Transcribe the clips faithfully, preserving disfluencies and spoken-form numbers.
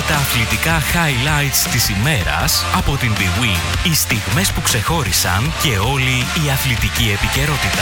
τα αθλητικά highlights της ημέρας από την Big Win. Οι στιγμές που ξεχώρισαν και όλη η αθλητική επικαιρότητα.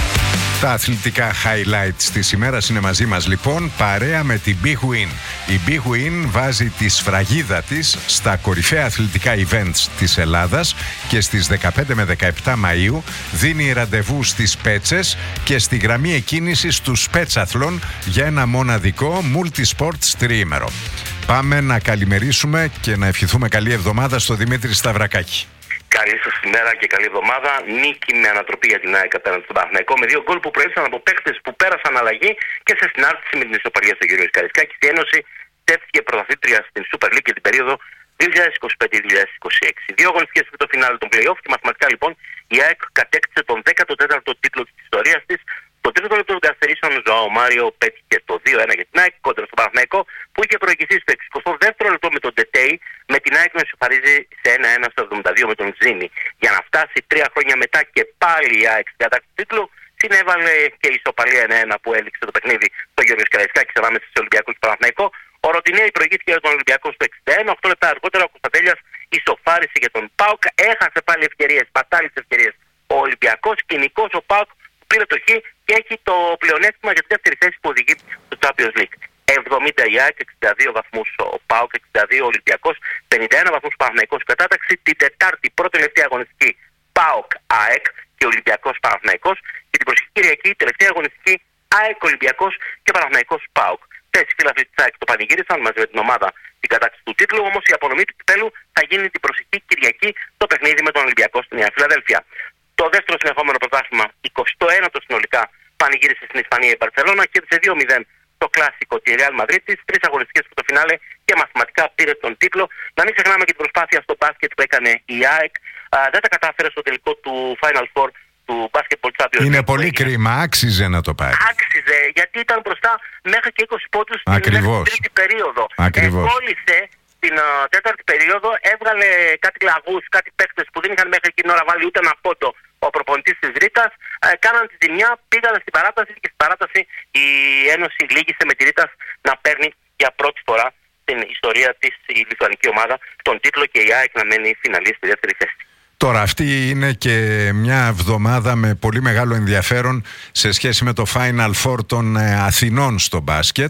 Τα αθλητικά highlights της ημέρας είναι μαζί μας λοιπόν, παρέα με την Big Win. Η Big Win βάζει τη σφραγίδα της στα κορυφαία αθλητικά events της Ελλάδας και στις δεκαπέντε με δεκαεπτά Μαΐου δίνει ραντεβού στις Πέτσες και στη γραμμή εκκίνησης του Πέτσαθλον για ένα μοναδικό multi-sports τριήμερο. Πάμε να καλημερίσουμε και να ευχηθούμε καλή εβδομάδα στο Δημήτρη Σταυρακάκη. Καλή σας ημέρα και καλή εβδομάδα. Νίκη με ανατροπή για την ΑΕΚ απέναντι στον Παναθηναϊκό με δύο γκολ που προήλθαν από παίκτες που πέρασαν αλλαγή και σε συνάρτηση με την ισοπαλία στο Γεωργίου Καραϊσκάκη. Η Ένωση τέθηκε πρωταθλήτρια στην Super League για την περίοδο δύο χιλιάδες είκοσι πέντε δύο χιλιάδες είκοσι έξι. Δύο αγωνιστικές πριν το φινάλε των play-off και μαθηματικά λοιπόν η ΑΕΚ κατέκτησε τον δέκατο τέταρτο τίτλο της ιστορίας της. Το τρίτο λεπτό των καθυστερήσεων, ο Ζωάο Μάριο πέτυχε το δύο ένα για την ΑΕΚ κόντρα στο Παναθηναϊκό που είχε προηγηθεί στο εξηκοστό δεύτερο λεπτό με τον Ντετέι, με την ΑΕΚ να ισοφαρίζει σε ένα ένα στο εβδομήντα δύο με τον Τζίνι. Για να φτάσει τρία χρόνια μετά και πάλι η ΑΕΚ στην κατάκτηση του τίτλου, συνέβαλε και η ισοπαλία ένα ένα που έληξε το παιχνίδι στο Γεωργίου Καραϊσκάκη ανάμεσα σε Ολυμπιακό και Παναθηναϊκό. Ο Ροτινέη προηγήθηκε για τον Ολυμπιακό στο εξήντα ένα, οκτώ λεπτά αργότερα ο Κωνσταντέλιας ισοφάρισε για τον ΠΑΟΚ, έχασε πάλι ευκαιρίες, πατάλησε ευκαιρίες ο Ολυμπιακός, κοινικός ο ΠΑΟΚ πήρε το Χ και έχει το πλεονέκτημα για τη δεύτερη θέση που οδηγεί στο Champions League. εβδομήντα η ΑΕΚ, εξήντα δύο βαθμούς ο ΠΑΟΚ, εξήντα δύο ο Ολυμπιακός, πενήντα ένα βαθμούς ο Παναθηναϊκός κατάταξη. Την Τετάρτη πρώτη τελευταία αγωνιστική ΠΑΟΚ ΑΕΚ και Ολυμπιακός Παναθηναϊκός και την προσεχή Κυριακή τελευταία αγωνιστική ΑΕΚ Ολυμπιακός και Παναθηναϊκός ΠΑΟΚ. Τέσσερις φίλαθλοι της ΑΕΚ το πανηγύρισαν μαζί με την ομάδα την κατάκτηση του τίτλου, όμως η απονομή του κυπέλου θα γίνει την προσεχή Κυριακή το παιχνίδι με τον Ολυμπιακό στη Νέα Φιλαδέλφια. Το δεύτερο συνεχόμενο πρωτάθλημα, εικοστό ένατο συνολικά, πανηγύρισε στην Ισπανία η Μπαρσελόνα και κέρδισε δύο μηδέν το κλασικό τη Ρεάλ Μαδρίτης, τρεις αγωνιστικές που το φινάλε και μαθηματικά πήρε τον τίτλο. Να μην ξεχνάμε και την προσπάθεια στο μπάσκετ που έκανε η ΑΕΚ. Α, δεν τα κατάφερε στο τελικό του Final Four του Basketball Champions. Είναι πολύ κρίμα, άξιζε να το πάρει. Άξιζε, γιατί ήταν μπροστά μέχρι και είκοσι πόντους στην τρίτη περίοδο. Ακριβώς. Εκκόλλησε την uh, τέταρτη περίοδο, έβγαλε κάτι λαγούς, κάτι παίκτες που δεν είχαν μέχρι εκείνη την ώρα βάλει ούτε ένα πόντο ο προπονητής της Ρήτας, ε, κάναν τη ζημιά, πήγαν στην παράταση και στην παράταση η Ένωση λύγησε με τη Ρήτας να παίρνει για πρώτη φορά στην ιστορία της η λιθουανική ομάδα τον τίτλο και η ΑΕΚ να μένει φιναλή στη δεύτερη θέση. Τώρα αυτή είναι και μια εβδομάδα με πολύ μεγάλο ενδιαφέρον σε σχέση με το Final Four των ε, Αθηνών στο μπάσκετ,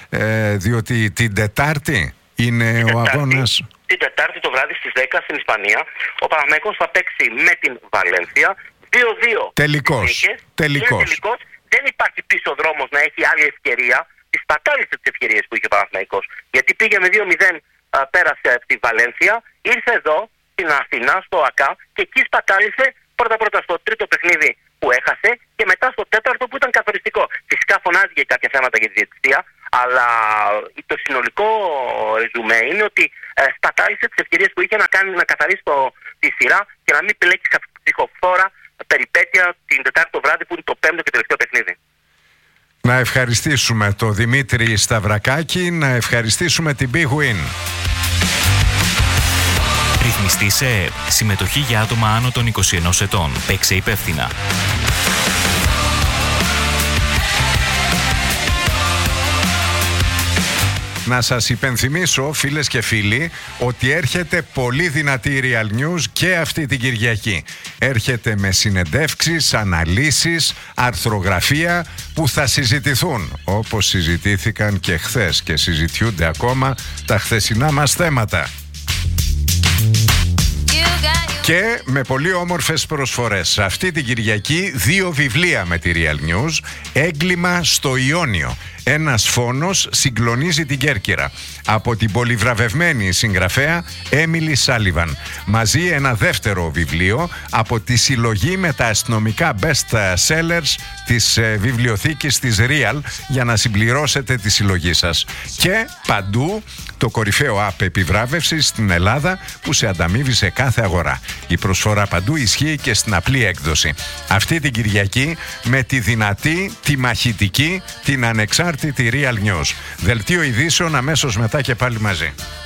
ε, διότι την Τετάρτη είναι την ο τετάρτη, αγώνας. Την Τετάρτη το βράδυ στις δέκα στην Ισπανία ο Παναθηναϊκός θα παίξει με την Βαλένθια δύο δύο. Τελικός. Τελικός. τελικός. Δεν υπάρχει πίσω δρόμος να έχει άλλη ευκαιρία. Τις πατάλησε τις ευκαιρίες που είχε ο Παναθηναϊκός. Γιατί πήγε με δύο μηδέν, α, πέρασε από τη Βαλένθια, ήρθε εδώ στην Αθηνά, στο ΑΚΑ και εκεί σπατάλησε πρώτα-πρώτα στο τρίτο παιχνίδι που έχασε και μετά στο τέταρτο που ήταν καθοριστικό. Φυσικά φωνάζει για κάποια θέματα για τη διαιτησία, αλλά το συνολικό ρεζουμέ είναι ότι ε, σπατάλησε τις ευκαιρίες που είχε να κάνει να καθαρίσει το, τη σειρά και να μην επιλέξει ψυχοφόρα περιπέτεια την Τετάρτη το βράδυ που είναι το πέμπτο και τελευταίο παιχνίδι. Να ευχαριστήσουμε τον Δημήτρη Σταυρακάκη, να ευχαριστήσουμε την Big Win. Ρυθμιστή σε ΕΕΠ. Συμμετοχή για άτομα άνω των είκοσι ενός ετών. Παίξε υπεύθυνα. Να σας υπενθυμίσω, φίλες και φίλοι, ότι έρχεται πολύ δυνατή Real News και αυτή την Κυριακή. Έρχεται με συνεντεύξεις, αναλύσεις, αρθρογραφία που θα συζητηθούν, όπως συζητήθηκαν και χθες και συζητιούνται ακόμα τα χθεσινά μας θέματα. Και με πολύ όμορφες προσφορές. Αυτή την Κυριακή δύο βιβλία με τη Real News. Έγκλημα στο Ιόνιο. Ένας φόνος συγκλονίζει την Κέρκυρα. Από την πολυβραβευμένη συγγραφέα Έμιλι Σάλιβαν. Μαζί ένα δεύτερο βιβλίο από τη συλλογή με τα αστυνομικά best sellers της ε, βιβλιοθήκης της Real για να συμπληρώσετε τη συλλογή σας. Και παντού το κορυφαίο app επιβράβευσης στην Ελλάδα που σε ανταμείβει σε κάθε αγορά. Η προσφορά παντού ισχύει και στην απλή έκδοση. Αυτή την Κυριακή με τη δυνατή, τη μαχητική, την ανεξάρτητη Real News. Δελτίο ειδήσεων αμέσως μετά και πάλι μαζί.